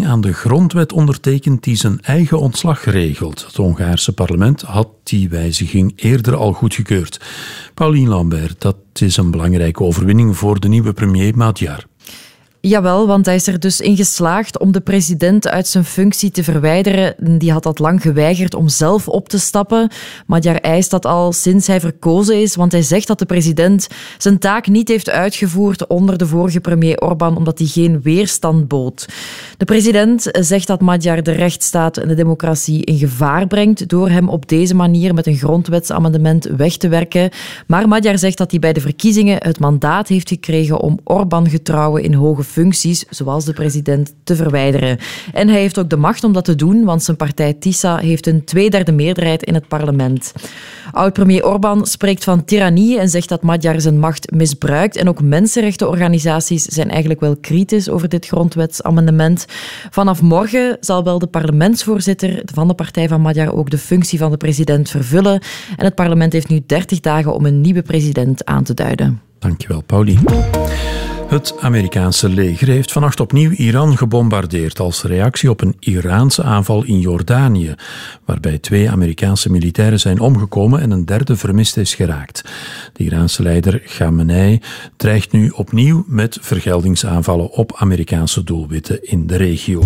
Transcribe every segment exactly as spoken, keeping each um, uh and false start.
aan de grondwet ondertekend die zijn eigen ontslag regelt. Het Hongaarse parlement had die wijziging eerder al goedgekeurd. Pauline Lambert, dat is een belangrijke overwinning voor de nieuwe premier Magyar. Jawel, want hij is er dus in geslaagd om de president uit zijn functie te verwijderen. Die had dat lang geweigerd om zelf op te stappen. Magyar eist dat al sinds hij verkozen is, want hij zegt dat de president zijn taak niet heeft uitgevoerd onder de vorige premier Orbán, omdat hij geen weerstand bood. De president zegt dat Magyar de rechtsstaat en de democratie in gevaar brengt door hem op deze manier met een grondwetsamendement weg te werken. Maar Magyar zegt dat hij bij de verkiezingen het mandaat heeft gekregen om Orbán-getrouwen in hoge functies, zoals de president, te verwijderen. En hij heeft ook de macht om dat te doen, want zijn partij TISA heeft een tweederde meerderheid in het parlement. Oud-premier Orbán spreekt van tirannie en zegt dat Magyar zijn macht misbruikt. En ook mensenrechtenorganisaties zijn eigenlijk wel kritisch over dit grondwetsamendement. Vanaf morgen zal wel de parlementsvoorzitter van de partij van Magyar ook de functie van de president vervullen. En het parlement heeft nu dertig dagen om een nieuwe president aan te duiden. Dankjewel, Pauline. Het Amerikaanse leger heeft vannacht opnieuw Iran gebombardeerd als reactie op een Iraanse aanval in Jordanië, waarbij twee Amerikaanse militairen zijn omgekomen en een derde vermist is geraakt. De Iraanse leider Khamenei dreigt nu opnieuw met vergeldingsaanvallen op Amerikaanse doelwitten in de regio.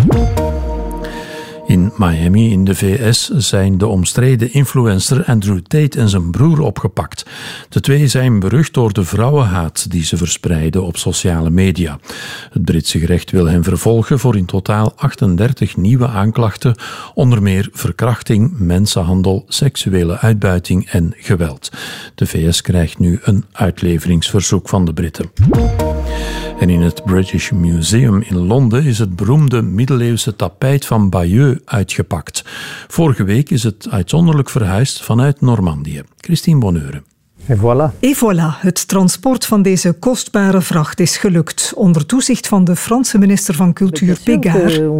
In Miami in de V S zijn de omstreden influencer Andrew Tate en zijn broer opgepakt. De twee zijn berucht door de vrouwenhaat die ze verspreiden op sociale media. Het Britse gerecht wil hen vervolgen voor in totaal achtendertig nieuwe aanklachten, onder meer verkrachting, mensenhandel, seksuele uitbuiting en geweld. De V S krijgt nu een uitleveringsverzoek van de Britten. En in het British Museum in Londen is het beroemde middeleeuwse tapijt van Bayeux uitgepakt. Vorige week is het uitzonderlijk verhuisd vanuit Normandië. Christine Bonheuren. Et voilà. Et voilà, het transport van deze kostbare vracht is gelukt, onder toezicht van de Franse minister van Cultuur Pégard.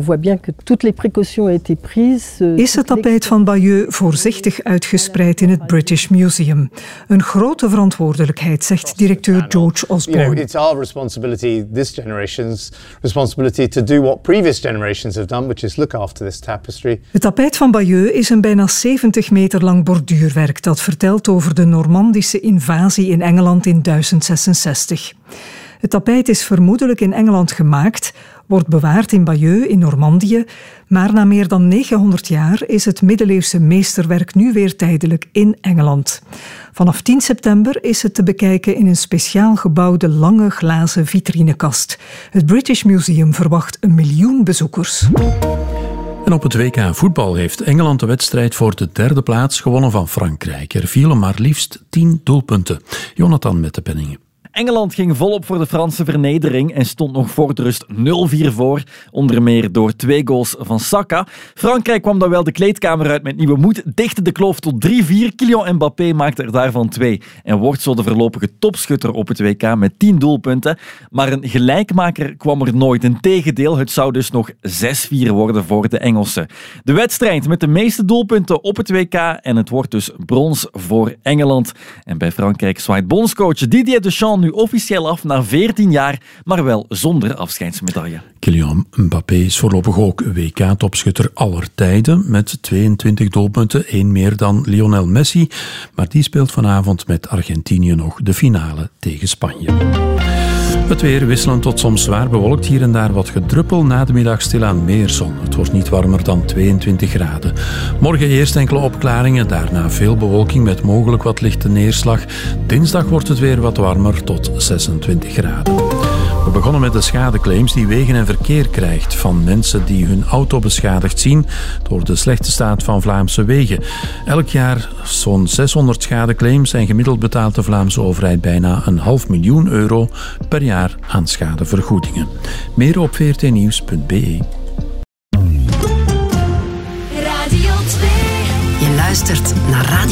Is het tapijt van Bayeux voorzichtig uitgespreid in het British Museum. Een grote verantwoordelijkheid, zegt directeur George Osborne. It's our responsibility, this generation's responsibility, to do what previous generations have done, which is look after this tapestry. Het tapijt van Bayeux is een bijna zeventig meter lang borduurwerk dat vertelt over de Normandische invasie in Engeland in duizend zesenzestig. Het tapijt is vermoedelijk in Engeland gemaakt, wordt bewaard in Bayeux in Normandië, maar na meer dan negenhonderd jaar is het middeleeuwse meesterwerk nu weer tijdelijk in Engeland. Vanaf tien september is het te bekijken in een speciaal gebouwde lange glazen vitrinekast. Het British Museum verwacht een miljoen bezoekers. En op het W K voetbal heeft Engeland de wedstrijd voor de derde plaats gewonnen van Frankrijk. Er vielen maar liefst tien doelpunten. Jonathan met de penningen. Engeland ging volop voor de Franse vernedering en stond nog voor de rust nul vier voor, onder meer door twee goals van Saka. Frankrijk kwam dan wel de kleedkamer uit met nieuwe moed, dichtte de kloof tot drie vier. Kylian Mbappé maakte er daarvan twee en wordt zo de voorlopige topschutter op het W K met tien doelpunten. Maar een gelijkmaker kwam er nooit. Integendeel, het zou dus nog zes vier worden voor de Engelsen. De wedstrijd met de meeste doelpunten op het W K en het wordt dus brons voor Engeland. En bij Frankrijk zwaait bondscoach Didier Deschamps nu officieel af na veertien jaar, maar wel zonder afscheidsmedaille. Kylian Mbappé is voorlopig ook W K-topschutter aller tijden met tweeëntwintig doelpunten, één meer dan Lionel Messi, maar die speelt vanavond met Argentinië nog de finale tegen Spanje. Het weer wisselend tot soms zwaar bewolkt, hier en daar wat gedruppel, na de middag stilaan meer zon. Het wordt niet warmer dan tweeëntwintig graden. Morgen eerst enkele opklaringen, daarna veel bewolking met mogelijk wat lichte neerslag. Dinsdag wordt het weer wat warmer tot zesentwintig graden. We begonnen met de schadeclaims die Wegen en Verkeer krijgt van mensen die hun auto beschadigd zien door de slechte staat van Vlaamse wegen. Elk jaar zo'n zeshonderd schadeclaims en gemiddeld betaalt de Vlaamse overheid bijna een half miljoen euro per jaar aan schadevergoedingen. Meer op v r t nieuws punt b e. Radio twee. Je luistert naar Radio